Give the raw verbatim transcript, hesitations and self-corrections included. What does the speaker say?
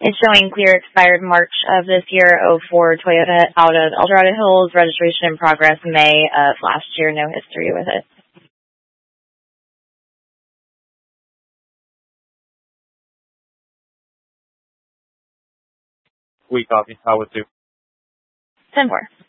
It's showing clear expired March of this year, oh four Toyota out of El Dorado Hills, registration in progress May of last year, no history with it. We copy. How would you? ten four.